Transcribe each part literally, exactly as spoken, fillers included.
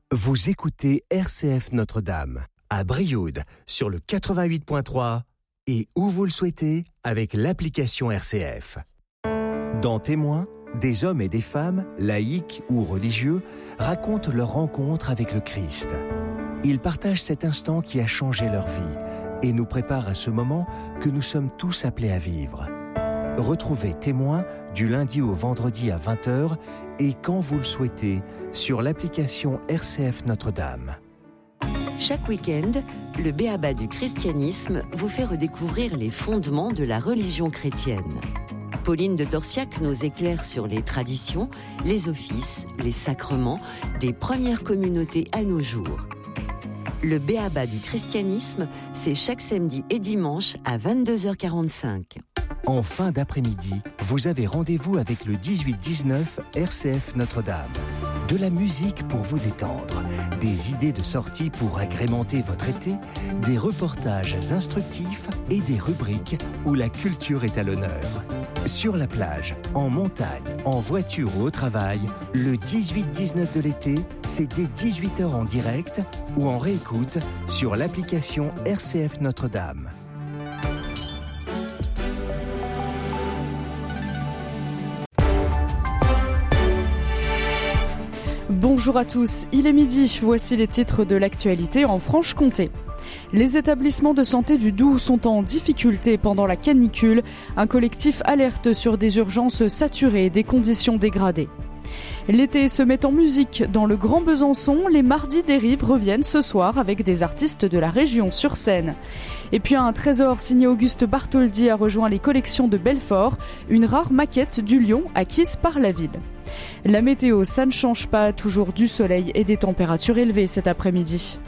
Vous écoutez R C F Notre-Dame, à Brioude, sur le quatre-vingt-huit point trois et où vous le souhaitez, avec l'application R C F. Dans Témoins, des hommes et des femmes, laïcs ou religieux, racontent leur rencontre avec le Christ. Ils partagent cet instant qui a changé leur vie et nous préparent à ce moment que nous sommes tous appelés à vivre. Retrouvez Témoins du lundi au vendredi à vingt heures et quand vous le souhaitez sur l'application R C F Notre-Dame. Chaque week-end, le B A B A du christianisme vous fait redécouvrir les fondements de la religion chrétienne. Pauline de Torsiac nous éclaire sur les traditions, les offices, les sacrements des premières communautés à nos jours. Le B A B A du christianisme, c'est chaque samedi et dimanche à vingt-deux heures quarante-cinq. En fin d'après-midi, vous avez rendez-vous avec le dix-huit dix-neuf R C F Notre-Dame. De la musique pour vous détendre, des idées de sortie pour agrémenter votre été, des reportages instructifs et des rubriques où la culture est à l'honneur. Sur la plage, en montagne, en voiture ou au travail, le dix-huit dix-neuf de l'été, c'est dès dix-huit heures en direct ou en réécoute sur l'application R C F Notre-Dame. Bonjour à tous, il est midi, voici les titres de l'actualité en Franche-Comté. Les établissements de santé du Doubs sont en difficulté pendant la canicule. Un collectif alerte sur des urgences saturées et des conditions dégradées. L'été se met en musique. Dans le Grand Besançon, les Mardis des Rives reviennent ce soir avec des artistes de la région sur scène. Et puis un trésor signé Auguste Bartholdi a rejoint les collections de Belfort, une rare maquette du lion acquise par la ville. La météo, ça ne change pas, toujours du soleil et des températures élevées cet après-midi.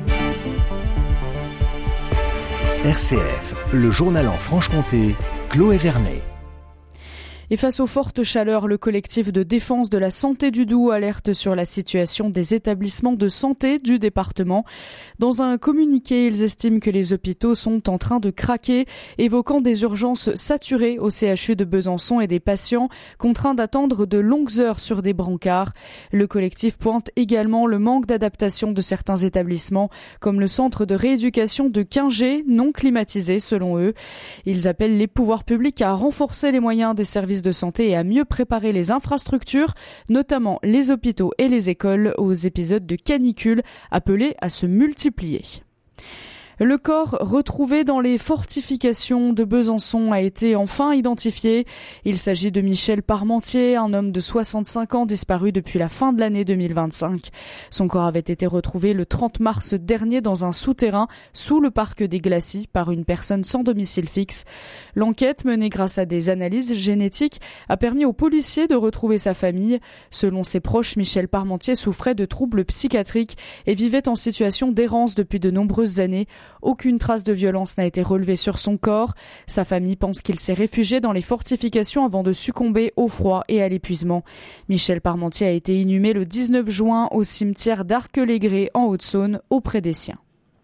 R C F, le journal en Franche-Comté, Chloé Vernet. Et face aux fortes chaleurs, le collectif de défense de la santé du Doubs alerte sur la situation des établissements de santé du département. Dans un communiqué, ils estiment que les hôpitaux sont en train de craquer, évoquant des urgences saturées au C H U de Besançon et des patients contraints d'attendre de longues heures sur des brancards. Le collectif pointe également le manque d'adaptation de certains établissements, comme le centre de rééducation de Quingé, non climatisé selon eux. Ils appellent les pouvoirs publics à renforcer les moyens des services de santé et à mieux préparer les infrastructures, notamment les hôpitaux et les écoles, aux épisodes de canicule appelés à se multiplier. Le corps retrouvé dans les fortifications de Besançon a été enfin identifié. Il s'agit de Michel Parmentier, un homme de soixante-cinq ans disparu depuis la fin de l'année deux mille vingt-cinq. Son corps avait été retrouvé le trente mars dernier dans un souterrain sous le parc des Glacis par une personne sans domicile fixe. L'enquête menée grâce à des analyses génétiques a permis aux policiers de retrouver sa famille. Selon ses proches, Michel Parmentier souffrait de troubles psychiatriques et vivait en situation d'errance depuis de nombreuses années. Aucune trace de violence n'a été relevée sur son corps. Sa famille pense qu'il s'est réfugié dans les fortifications avant de succomber au froid et à l'épuisement. Michel Parmentier a été inhumé le dix-neuf juin au cimetière d'Arc-les-Grès en Haute-Saône auprès des siens.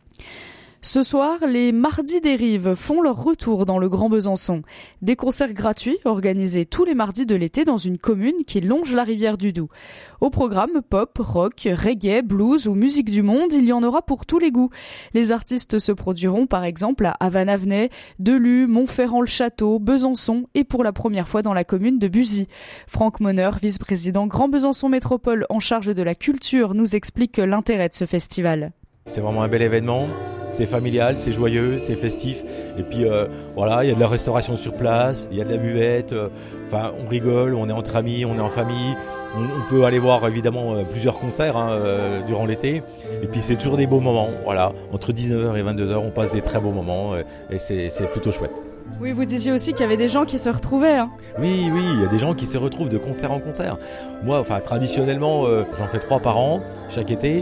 Ce soir, les Mardis des Rives font leur retour dans le Grand Besançon. Des concerts gratuits organisés tous les mardis de l'été dans une commune qui longe la rivière du Doubs. Au programme pop, rock, reggae, blues ou musique du monde, il y en aura pour tous les goûts. Les artistes se produiront par exemple à Havane-Avenay, Delus, Montferrand-le-Château, Besançon et pour la première fois dans la commune de Buzy. Franck Monner, vice-président Grand Besançon Métropole en charge de la culture, nous explique l'intérêt de ce festival. C'est vraiment un bel événement. C'est familial, c'est joyeux, c'est festif. Et puis euh, voilà, il y a de la restauration sur place, il y a de la buvette. Euh, enfin, on rigole, on est entre amis, on est en famille. On, on peut aller voir évidemment euh, plusieurs concerts hein, euh, durant l'été. Et puis c'est toujours des beaux moments. Voilà, entre dix-neuf heures et vingt-deux heures, on passe des très beaux moments euh, et c'est, c'est plutôt chouette. Oui, vous disiez aussi qu'il y avait des gens qui se retrouvaient. Hein. Oui, oui, il y a des gens qui se retrouvent de concert en concert. Moi, enfin, traditionnellement, euh, j'en fais trois par an, chaque été.